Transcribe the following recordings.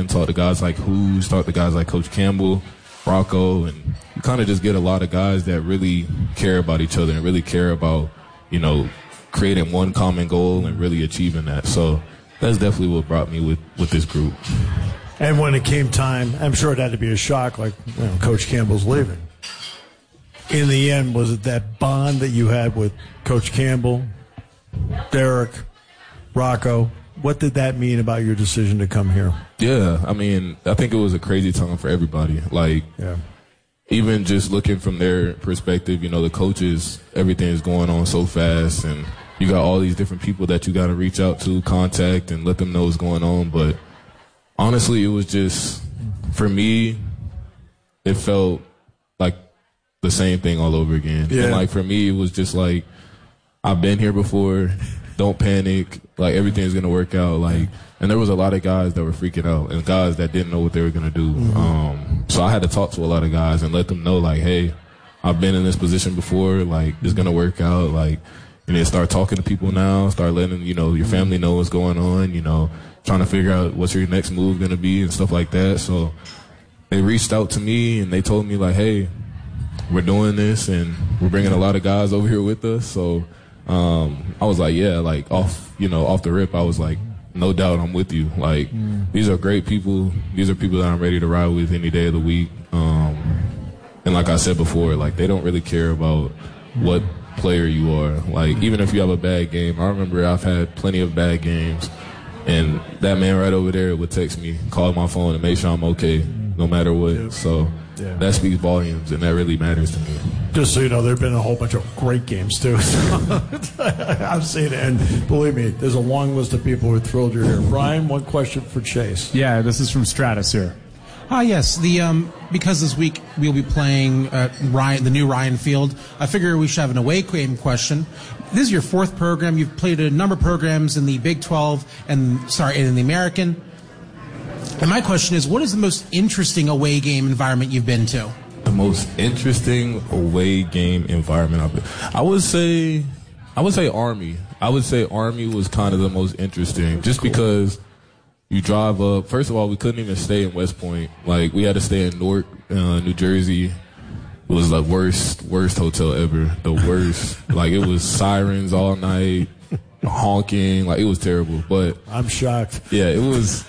Duncan, talk to guys like Hoos, talk to guys like Coach Campbell, Rocco, and you kind of just get a lot of guys that really care about each other and really care about, you know, creating one common goal and really achieving that. So that's definitely what brought me with this group. And when it came time, I'm sure it had to be a shock, like, you know, Coach Campbell's leaving. In the end, was it that bond that you had with Coach Campbell, Derek, Rocco? What did that mean about your decision to come here? Yeah, I mean, I think it was a crazy time for everybody. Like, even just looking from their perspective, you know, the coaches, everything is going on so fast, and you got all these different people that you got to reach out to, contact, and let them know what's going on. But honestly, it was just, for me, it felt like the same thing all over again. Yeah. And like, for me, it was just like, I've been here before. Don't panic. Like, everything's going to work out. Like, and there was a lot of guys that were freaking out and guys that didn't know what they were going to do. Mm-hmm. So I had to talk to a lot of guys and let them know, like, hey, I've been in this position before. Like, it's going to work out. Like, and then start talking to people now. Start letting, you know, your family know what's going on, you know, trying to figure out what's your next move going to be and stuff like that. So they reached out to me and they told me, like, hey, we're doing this and we're bringing a lot of guys over here with us. So I was like, yeah, like off the rip, I was like, no doubt I'm with you. Like, these are great people. These are people that I'm ready to ride with any day of the week. And like I said before, like, they don't really care about what player you are. Like, even if you have a bad game, I remember I've had plenty of bad games, and that man right over there would text me, call my phone, and make sure I'm okay, no matter what. So that speaks volumes, and that really matters to me. Just so you know, there have been a whole bunch of great games, too. I've seen it, and believe me, there's a long list of people who are thrilled you're here. Brian, one question for Chase. Yeah, this is from Stratus here. Yes. Because this week we'll be playing the new Ryan Field, I figure we should have an away game question. This is your fourth program. You've played a number of programs in the Big 12 and in the American. And my question is, what is the most interesting away game environment you've been to? The most interesting away game environment I've been. I would say Army. I would say Army was kind of the most interesting, just because you drive up. First of all, we couldn't even stay in West Point. Like, we had to stay in Newark, New Jersey. It was the worst hotel ever. The worst. Like, it was sirens all night, honking. Like, it was terrible. But I'm shocked. Yeah, it was.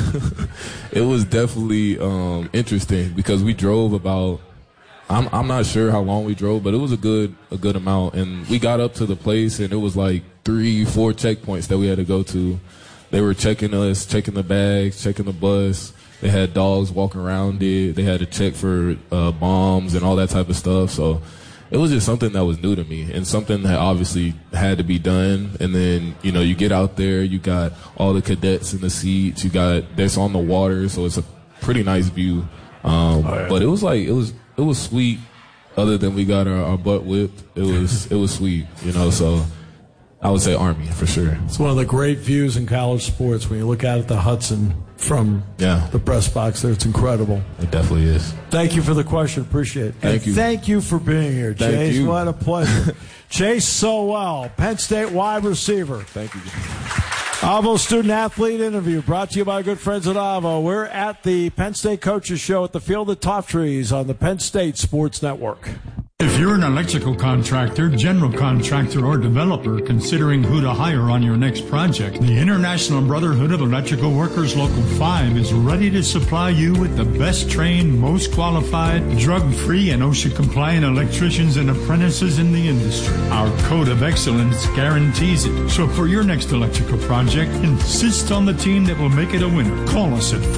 It was definitely interesting because we drove about. I'm not sure how long we drove, but it was a good amount. And we got up to the place, and it was like 3-4 checkpoints that we had to go to. They were checking us, checking the bags, checking the bus. They had dogs walking around it. They had to check for bombs and all that type of stuff. So it was just something that was new to me and something that obviously had to be done. And then, you know, you get out there, you got all the cadets in the seats. You got this on the water, so it's a pretty nice view. But it was sweet. Other than we got our butt whipped, it was sweet, you know. So I would say Army for sure. It's one of the great views in college sports when you look out at the Hudson from the press box there. It's incredible. It definitely is. Thank you for the question. Appreciate it. Thank you. Thank you for being here, Chase. Thank you. What a pleasure. Chase Sowell, Penn State wide receiver. Thank you. Avo student athlete interview brought to you by good friends at Avo. We're at the Penn State Coaches Show at the Field of Top Trees on the Penn State Sports Network. If you're an electrical contractor, general contractor, or developer considering who to hire on your next project, the International Brotherhood of Electrical Workers Local 5 is ready to supply you with the best trained, most qualified, drug-free, and OSHA-compliant electricians and apprentices in the industry. Our code of excellence guarantees it. So for your next electrical project, insist on the team that will make it a winner. Call us at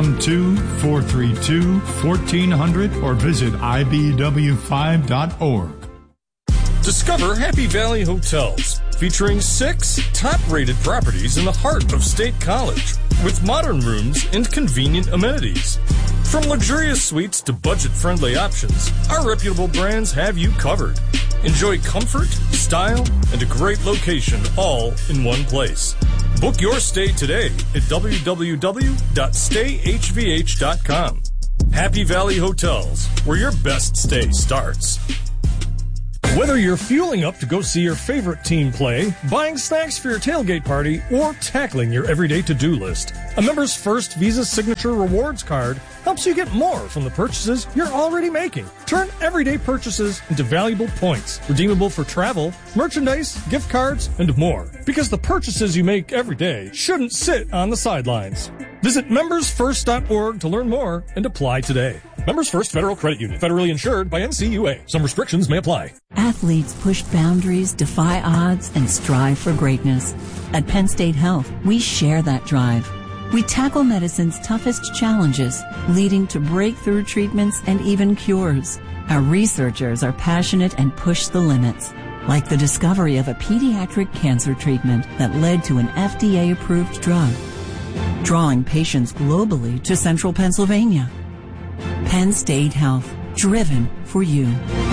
412-432-1400 or visit IBW5.org. Discover Happy Valley Hotels, featuring 6 top-rated properties in the heart of State College, with modern rooms and convenient amenities. From luxurious suites to budget-friendly options, our reputable brands have you covered. Enjoy comfort, style, and a great location all in one place. Book your stay today at www.stayhvh.com. Happy Valley Hotels, where your best stay starts. Whether you're fueling up to go see your favorite team play, buying snacks for your tailgate party, or tackling your everyday to-do list, a Members First Visa Signature Rewards card helps you get more from the purchases you're already making. Turn everyday purchases into valuable points, redeemable for travel, merchandise, gift cards, and more. Because the purchases you make every day shouldn't sit on the sidelines. Visit membersfirst.org to learn more and apply today. Members First Federal Credit Union. Federally insured by NCUA. Some restrictions may apply. Athletes push boundaries, defy odds, and strive for greatness. At Penn State Health, we share that drive. We tackle medicine's toughest challenges, leading to breakthrough treatments and even cures. Our researchers are passionate and push the limits, like the discovery of a pediatric cancer treatment that led to an FDA-approved drug, drawing patients globally to central Pennsylvania. Penn State Health, driven for you.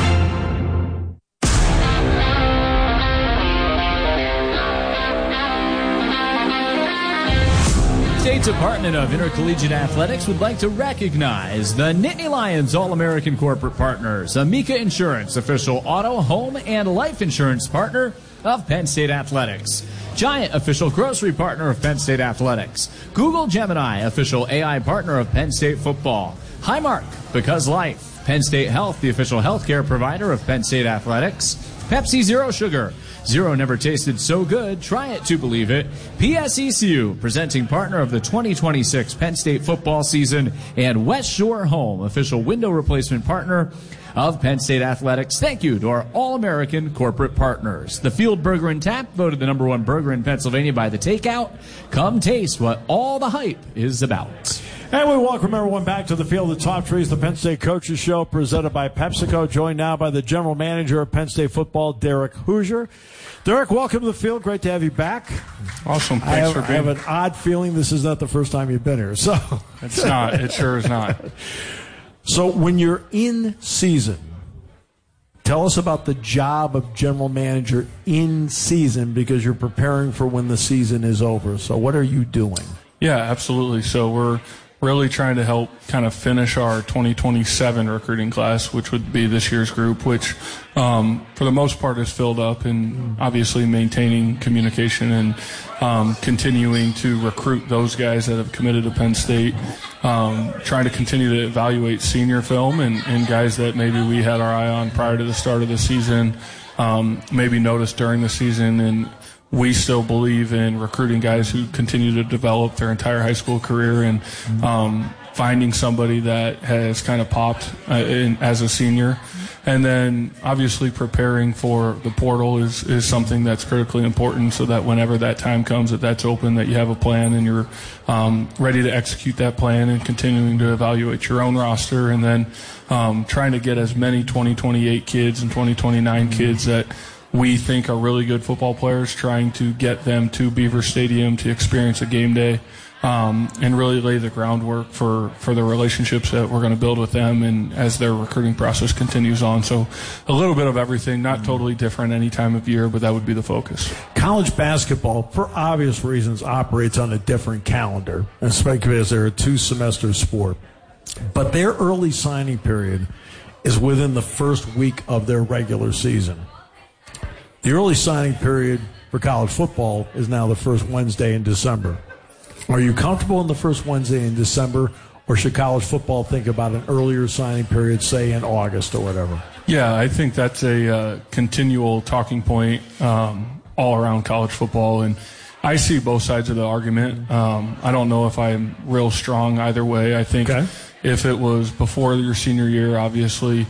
State Department of Intercollegiate Athletics would like to recognize the Nittany Lions All-American Corporate Partners, Amica Insurance, official auto, home, and life insurance partner of Penn State Athletics. Giant, official grocery partner of Penn State Athletics. Google Gemini, official AI partner of Penn State football. Highmark, because life. Penn State Health, the official healthcare provider of Penn State Athletics. Pepsi Zero Sugar. Zero never tasted so good. Try it to believe it. PSECU, presenting partner of the 2026 Penn State football season. And West Shore Home, official window replacement partner of Penn State Athletics. Thank you to our All-American corporate partners. The Field Burger and Tap, voted the #1 burger in Pennsylvania by The Takeout. Come taste what all the hype is about. And we welcome everyone back to the Field of Top Trees, the Penn State Coaches Show, presented by PepsiCo, joined now by the general manager of Penn State football, Derek Hoosier. Derek, welcome to the field. Great to have you back. Awesome. Thanks for being here. I have an odd feeling this is not the first time you've been here. So it's not. It sure is not. So when you're in season, tell us about the job of general manager in season, because you're preparing for when the season is over. So what are you doing? Yeah, absolutely. So we're really trying to help kind of finish our 2027 recruiting class, which would be this year's group, which for the most part is filled up, and obviously maintaining communication and continuing to recruit those guys that have committed to Penn State, trying to continue to evaluate senior film and guys that maybe we had our eye on prior to the start of the season, maybe noticed during the season. And we still believe in recruiting guys who continue to develop their entire high school career, and finding somebody that has kind of popped as a senior. And then obviously preparing for the portal is something that's critically important, so that whenever that time comes, that's open, that you have a plan and you're ready to execute that plan, and continuing to evaluate your own roster, and then trying to get as many 2028 kids and 2029 kids that we think are really good football players, trying to get them to Beaver Stadium to experience a game day, and really lay the groundwork for the relationships that we're going to build with them, and as their recruiting process continues on. So a little bit of everything, not totally different any time of year, but that would be the focus. College basketball, for obvious reasons, operates on a different calendar, especially because they're a 2-semester sport. But their early signing period is within the first week of their regular season. The early signing period for college football is now the first Wednesday in December. Are you comfortable in the first Wednesday in December, or should college football think about an earlier signing period, say in August or whatever? Yeah, I think that's a continual talking point all around college football, and I see both sides of the argument. I don't know if I'm real strong either way. I think if it was before your senior year, obviously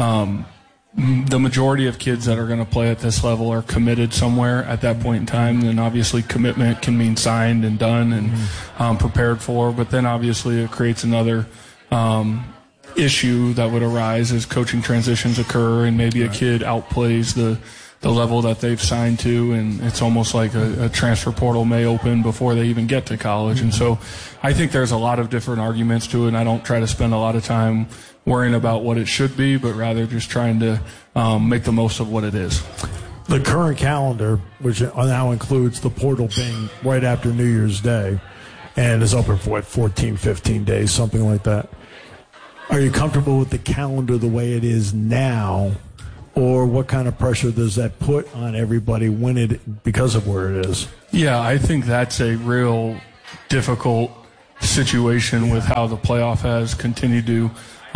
the majority of kids that are going to play at this level are committed somewhere at that point in time. Then obviously commitment can mean signed and done and prepared for. But then obviously it creates another issue that would arise as coaching transitions occur, and maybe a kid outplays the level that they've signed to, and it's almost like a transfer portal may open before they even get to college. And so I think there's a lot of different arguments to it, and I don't try to spend a lot of time worrying about what it should be, but rather just trying to make the most of what it is. The current calendar, which now includes the portal being right after New Year's Day, and is open for 14, 15 days, something like that. Are you comfortable with the calendar the way it is now, or what kind of pressure does that put on everybody because of where it is? Yeah, I think that's a real difficult situation with how the playoff has continued to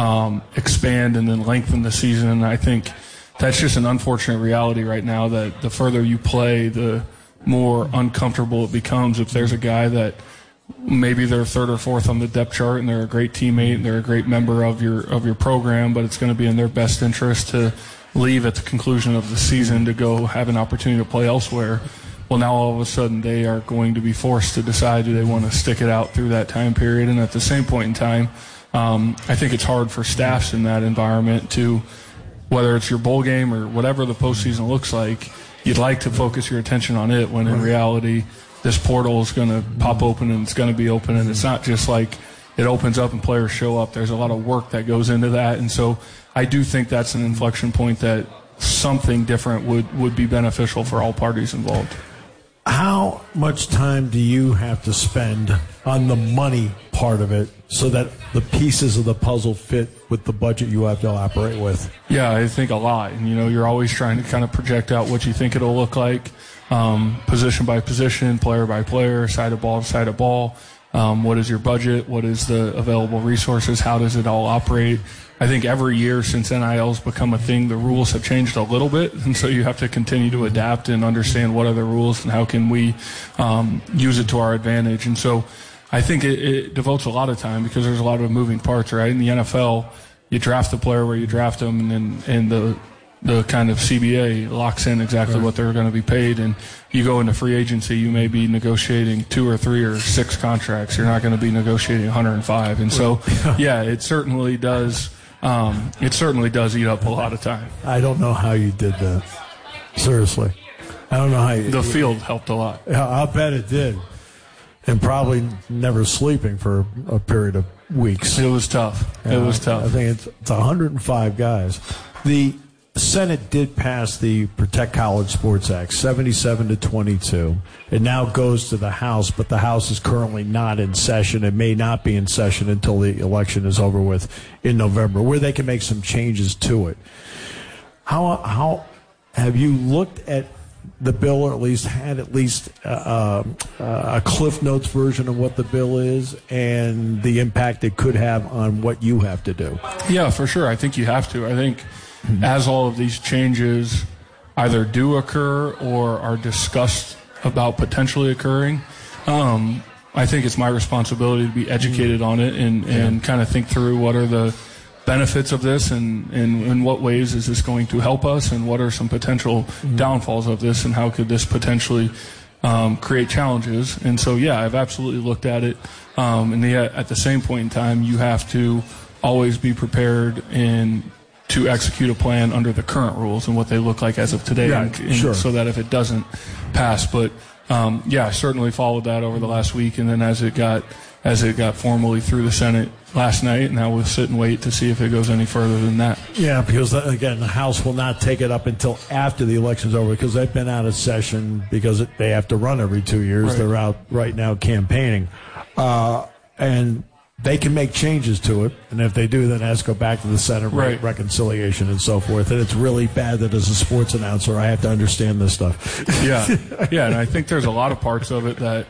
expand and then lengthen the season. And I think that's just an unfortunate reality right now, that the further you play, the more uncomfortable it becomes. If there's a guy that maybe they're third or fourth on the depth chart and they're a great teammate and they're a great member of your program, but it's going to be in their best interest to leave at the conclusion of the season to go have an opportunity to play elsewhere. Well, now all of a sudden they are going to be forced to decide, do they want to stick it out through that time period? And at the same point in time, I think it's hard for staffs in that environment to, whether it's your bowl game or whatever the postseason looks like, you'd like to focus your attention on it, when in reality this portal is going to pop open and it's going to be open, and it's not just like it opens up and players show up. There's a lot of work that goes into that, and so I do think that's an inflection point that something different would be beneficial for all parties involved. How much time do you have to spend on the money part of it so that the pieces of the puzzle fit with the budget you have to operate with? Yeah, I think a lot. And, you're always trying to kind of project out what you think it'll look like, position by position, player by player, side of ball to side of ball. What is your budget? What is the available resources? How does it all operate? I think every year since NIL's become a thing, the rules have changed a little bit, and so you have to continue to adapt and understand what are the rules and how can we use it to our advantage. And so I think it devotes a lot of time because there's a lot of moving parts, right? In the NFL, you draft the player where you draft them, and the kind of CBA locks in exactly what they're going to be paid. And you go into free agency, you may be negotiating 2 or 3 or 6 contracts. You're not going to be negotiating 105. And so, yeah, it certainly does. It certainly does eat up a lot of time. I don't know how you did that. Seriously. I don't know how you... The field helped a lot. I'll bet it did. And probably never sleeping for a period of weeks. It was tough. It was tough. I think it's 105 guys. The Senate did pass the Protect College Sports Act, 77-22. It now goes to the House, but the House is currently not in session. It may not be in session until the election is over with in November, where they can make some changes to it. How have you looked at the bill, or at least had a Cliff Notes version of what the bill is and the impact it could have on what you have to do? Yeah, for sure. I think you have to. I think as all of these changes either do occur or are discussed about potentially occurring, I think it's my responsibility to be educated on it and kind of think through what are the benefits of this and in what ways is this going to help us, and what are some potential downfalls of this, and how could this potentially create challenges. And so, yeah, I've absolutely looked at it. And yet at the same point in time, you have to always be prepared to execute a plan under the current rules and what they look like as of today, so that if it doesn't pass. But I certainly followed that over the last week, and then as it got formally through the Senate last night, and now we'll sit and wait to see if it goes any further than that. Yeah, because again, the House will not take it up until after the election's over, because they've been out of session because they have to run every 2 years. Right. They're out right now campaigning, and they can make changes to it, and if they do, then it has to go back to the Senate reconciliation and so forth. And it's really bad that as a sports announcer, I have to understand this stuff. Yeah, and I think there's a lot of parts of it that,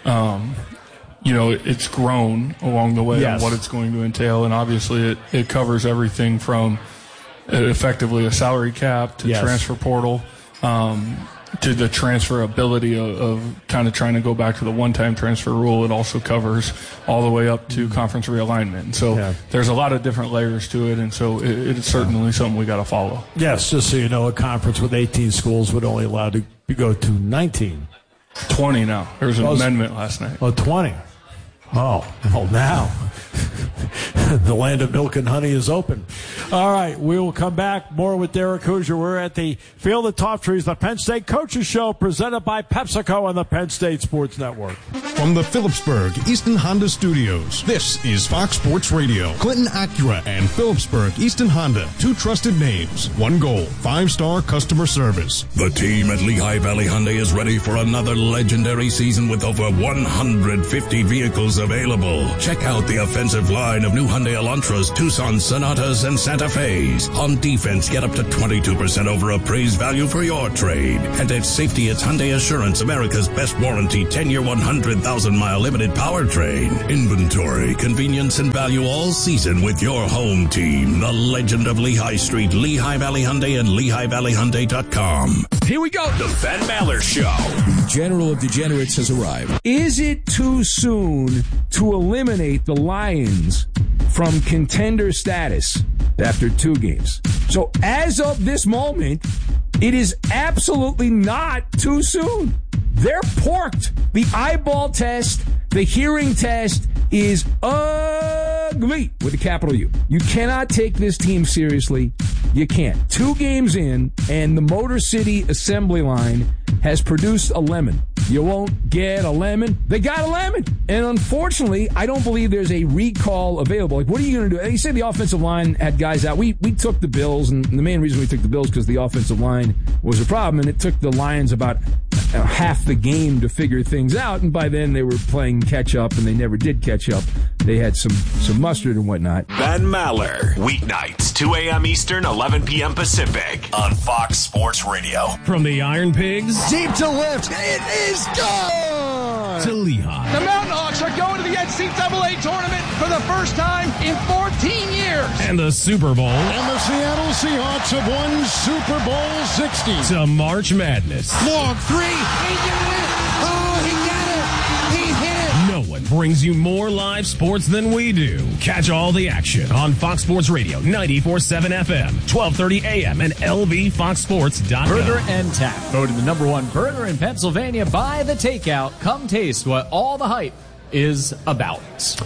it's grown along the way on what it's going to entail, and obviously it covers everything from effectively a salary cap to transfer portal, to the transferability of kind of trying to go back to the one-time transfer rule. It also covers all the way up to conference realignment. And so there's a lot of different layers to it, and so it's certainly something we got to follow. Yes, just so you know, a conference with 18 schools would only allow to go to 19. 20 now. There was an amendment last night. 20. Oh, now the land of milk and honey is open. All right, we will come back more with Derek Hoosier. We're at the Field of Top Trees, the Penn State Coaches Show, presented by PepsiCo on the Penn State Sports Network. From the Phillipsburg Easton Honda Studios, this is Fox Sports Radio. Clinton Acura and Phillipsburg Easton Honda, 2 trusted names, 1 goal, 5-star customer service. The team at Lehigh Valley Hyundai is ready for another legendary season with over 150 vehicles available. Check out the offensive line of new Hyundai Elantras, Tucson Sonatas, and Santa Fe's. On defense, get up to 22% over appraised value for your trade. And at safety, it's Hyundai Assurance, America's best warranty, 10-year, 100,000-mile limited powertrain. Inventory, convenience, and value all season with your home team. The legend of Lehigh Street, Lehigh Valley Hyundai, and LehighValleyHyundai.com. Here we go. The Ben Maller Show. The General of Degenerates has arrived. Is it too soon to eliminate the Lions from contender status after 2 games? So as of this moment, it is absolutely not too soon. They're porked. The eyeball test, the hearing test is ugly with a capital U. You cannot take this team seriously. You can't. 2 games in, and the Motor City assembly line has produced a lemon. You won't get a lemon. They got a lemon. And unfortunately, I don't believe there's a recall available. Like, what are you going to do? You said the offensive line had guys out. We took the Bills, and the main reason we took the Bills because the offensive line was a problem, and it took the Lions about half the game to figure things out, and by then they were playing catch-up, and they never did catch up. They had some mustard and whatnot. Ben Maller, weeknights, 2 a.m. Eastern, 11 p.m. Pacific, on Fox Sports Radio. From the Iron Pigs Deep to left. It is gone. to Lehigh. The Mountain Hawks are going to the NCAA tournament for the first time in 14 years. And the Super Bowl. And the Seattle Seahawks have won Super Bowl 60. To March Madness. Long 3. He did it. Oh, he got it. He hit it. No one brings you more live sports than we do. Catch all the action on Fox Sports Radio, 94.7 FM, 1230 AM, and LVFoxSports.com. Burger and Tap, voted the #1 burger in Pennsylvania by The Takeout. Come taste what all the hype is about.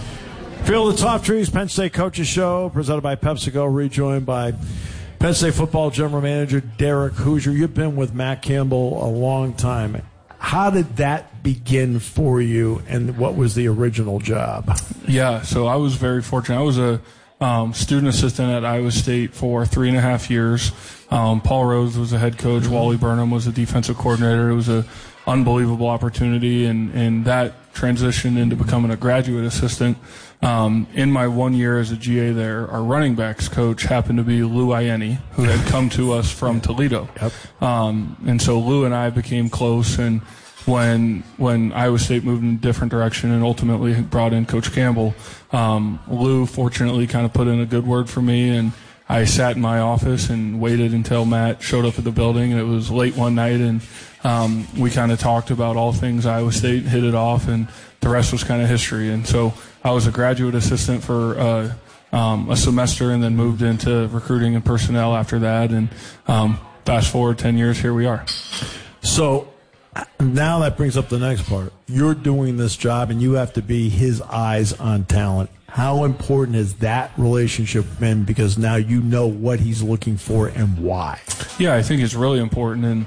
Field of Top Trees, Penn State Coaches Show, presented by PepsiCo, rejoined by Penn State football general manager Derek Hoosier. You've been with Matt Campbell a long time. How did that begin for you, and what was the original job? Yeah, so I was very fortunate. I was a student assistant at Iowa State for 3.5 years. Paul Rose was the head coach. Wally Burnham was the defensive coordinator. It was an unbelievable opportunity, and that transitioned into becoming a graduate assistant. In my 1 year as a GA there, our running backs coach happened to be Lou Ianni, who had come to us from Toledo. Yep. And so Lou and I became close, and when Iowa State moved in a different direction and ultimately brought in Coach Campbell, Lou fortunately kind of put in a good word for me, and I sat in my office and waited until Matt showed up at the building, and it was late one night, and we kind of talked about all things Iowa State, hit it off, and the rest was kind of history. And so I was a graduate assistant for a semester, and then moved into recruiting and personnel after that. And fast forward 10 years, here we are. So now that brings up the next part. You're doing this job, and you have to be his eyes on talent. How important has that relationship been? Because now you know what he's looking for and why. Yeah, I think it's really important. And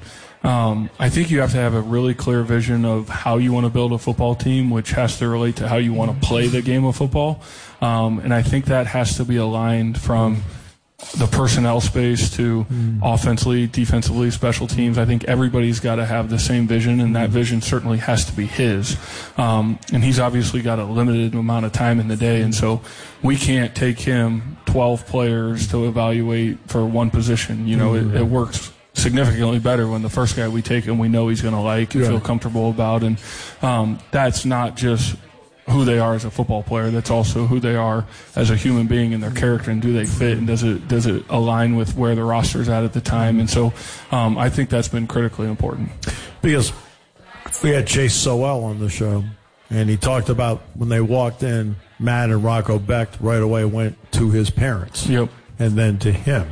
I think you have to have a really clear vision of how you want to build a football team, which has to relate to how you want to play the game of football. And I think that has to be aligned from the personnel space to offensively, defensively, special teams. I think everybody's got to have the same vision, and that vision certainly has to be his. And he's obviously got a limited amount of time in the day, and so we can't take him 12 players to evaluate for one position. You know, it works significantly better when the first guy we take him we know he's going to like and feel comfortable about. And that's not just who they are as a football player, that's also who they are as a human being and their character, and do they fit, and does it align with where the roster's at the time. And so I think that's been critically important. Because we had Chase Sowell on the show, and he talked about when they walked in, Matt and Rocco Becht right away went to his parents. Yep. And then to him.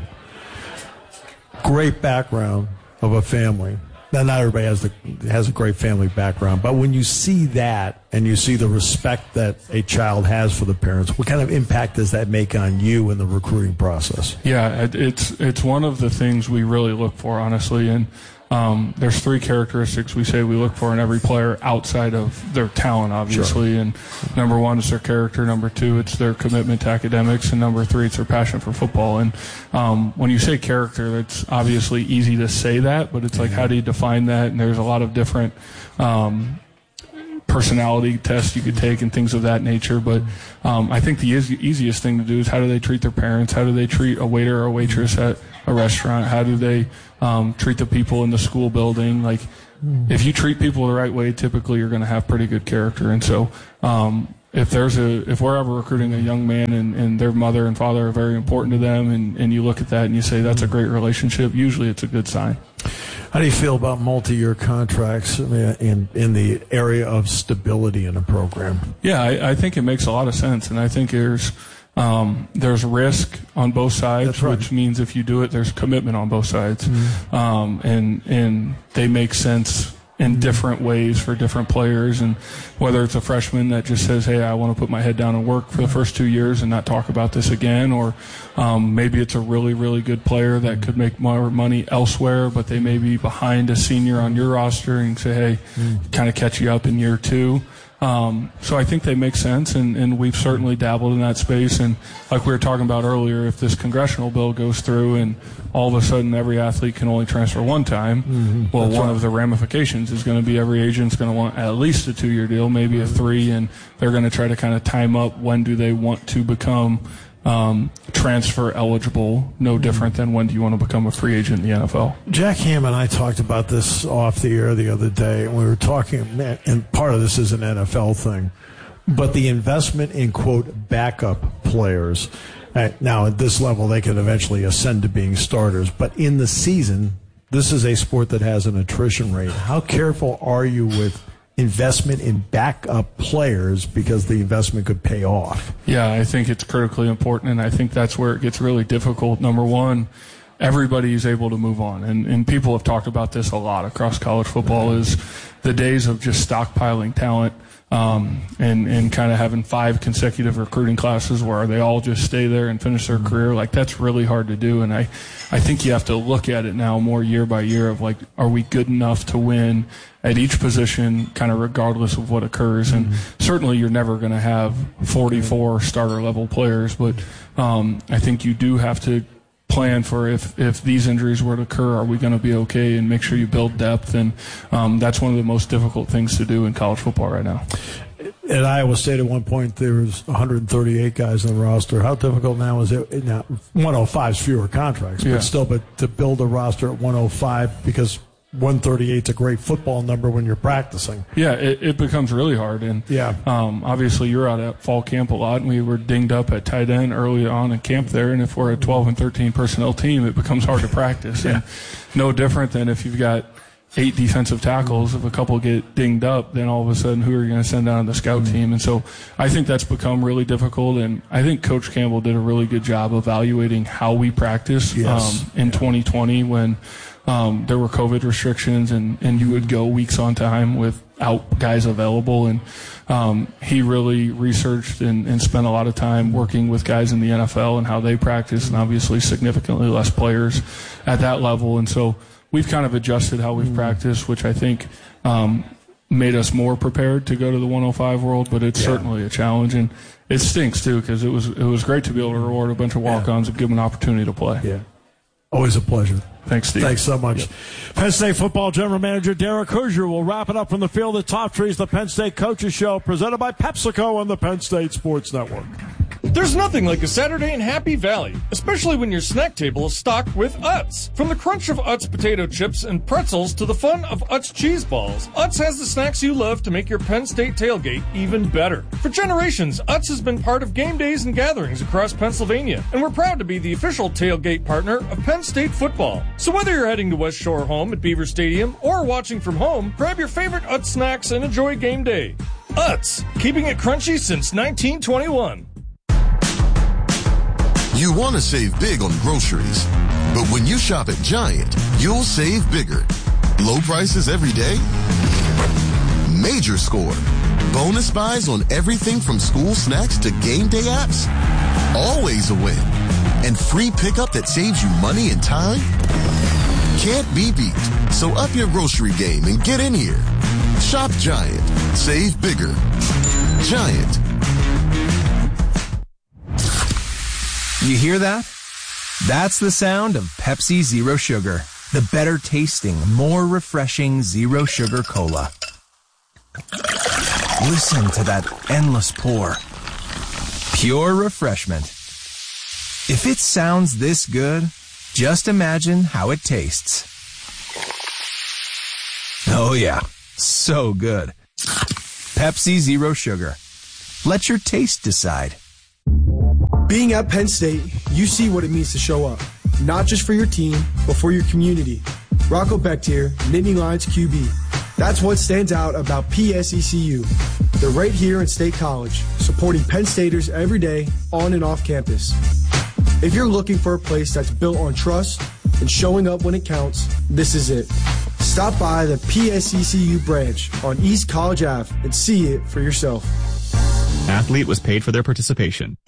Great background of a family. Now, not everybody has a great family background, but when you see that and you see the respect that a child has for the parents, what kind of impact does that make on you in the recruiting process? Yeah, it's one of the things we really look for, honestly, and there's 3 characteristics we say we look for in every player outside of their talent, obviously. Sure. And number 1 is their character. Number 2, it's their commitment to academics. And number 3, it's their passion for football. And when you say character, it's obviously easy to say that, but it's like, how do you define that? And there's a lot of different personality test you could take and things of that nature. But I think the easiest thing to do is how do they treat their parents? How do they treat a waiter or a waitress at a restaurant? How do they treat the people in the school building? Like, if you treat people the right way, typically you're going to have pretty good character. And so if we're ever recruiting a young man and their mother and father are very important to them, and you look at that and you say that's a great relationship, usually it's a good sign. How do you feel about multi-year contracts in the area of stability in a program? Yeah, I think it makes a lot of sense, and I think there's risk on both sides, right, which means if you do it, there's commitment on both sides, and they make sense in different ways for different players. And whether it's a freshman that just says, hey, I want to put my head down and work for the first 2 years and not talk about this again, or maybe it's a really, really good player that could make more money elsewhere, but they may be behind a senior on your roster and say, hey, kind of catch you up in year 2. So I think they make sense, and we've certainly dabbled in that space. And like we were talking about earlier, if this congressional bill goes through and all of a sudden every athlete can only transfer one time, well, one of the ramifications is going to be every agent's going to want at least a 2-year deal, maybe a 3, and they're going to try to kind of time up when do they want to become transfer eligible, no different than when do you want to become a free agent in the NFL. Jack Ham and I talked about this off the air the other day, and we were talking, and part of this is an NFL thing, but the investment in, quote, backup players. Now, at this level, they can eventually ascend to being starters, but in the season, this is a sport that has an attrition rate. How careful are you with investment in backup players, because the investment could pay off? Yeah, I think it's critically important, and I think that's where it gets really difficult. Number one, everybody is able to move on, and people have talked about this a lot across college football, is the days of just stockpiling talent and kind of having 5 consecutive recruiting classes where they all just stay there and finish their career. Like, that's really hard to do, and I think you have to look at it now more year by year of, like, are we good enough to win at each position, kind of regardless of what occurs. And certainly you're never going to have 44 starter level players, but I think you do have to plan for if these injuries were to occur, are we going to be okay, and make sure you build depth. And that's one of the most difficult things to do in college football right now. At Iowa State, at one point, there was 138 guys on the roster. How difficult now is it? Now, 105 is fewer contracts, but still, but to build a roster at 105, because 138 is a great football number when you're practicing. Yeah, it becomes really hard. And obviously you're out at fall camp a lot, and we were dinged up at tight end early on in camp there. And if we're a 12 and 13 personnel team, it becomes hard to practice. And no different than if you've got 8 defensive tackles. If a couple get dinged up, then all of a sudden who are you going to send down to the scout team? And so I think that's become really difficult. And I think Coach Campbell did a really good job evaluating how we practice in 2020 when there were COVID restrictions, and you would go weeks on time without guys available. And he really researched and spent a lot of time working with guys in the NFL and how they practice, and obviously significantly less players at that level. And so we've kind of adjusted how we've practiced, which I think made us more prepared to go to the 105 world, but it's certainly a challenge. And it stinks, too, because it was great to be able to reward a bunch of walk-ons and give them an opportunity to play. Yeah. Always a pleasure. Thanks, Steve. Thanks so much. Yep. Penn State football general manager Derek Hoosier will wrap it up from the field at Top Trees, the Penn State Coaches Show, presented by PepsiCo on the Penn State Sports Network. There's nothing like a Saturday in Happy Valley, especially when your snack table is stocked with Utz. From the crunch of Utz potato chips and pretzels to the fun of Utz cheese balls, Utz has the snacks you love to make your Penn State tailgate even better. For generations, Utz has been part of game days and gatherings across Pennsylvania, and we're proud to be the official tailgate partner of Penn State football. So whether you're heading to West Shore home at Beaver Stadium or watching from home, grab your favorite Utz snacks and enjoy game day. Utz, keeping it crunchy since 1921. You want to save big on groceries, but when you shop at Giant, you'll save bigger. Low prices every day? Major score. Bonus buys on everything from school snacks to game day apps? Always a win. And free pickup that saves you money and time? Can't be beat. So up your grocery game and get in here. Shop Giant. Save bigger. Giant. You hear that? That's the sound of Pepsi Zero Sugar, the better tasting, more refreshing Zero Sugar Cola. Listen to that endless pour. Pure refreshment. If it sounds this good, just imagine how it tastes. Oh yeah, so good. Pepsi Zero Sugar. Let your taste decide. Being at Penn State, you see what it means to show up. Not just for your team, but for your community. Rocco Becht here, Nittany Lions QB. That's what stands out about PSECU. They're right here in State College, supporting Penn Staters every day, on and off campus. If you're looking for a place that's built on trust and showing up when it counts, this is it. Stop by the PSECU branch on East College Ave and see it for yourself. Athlete was paid for their participation.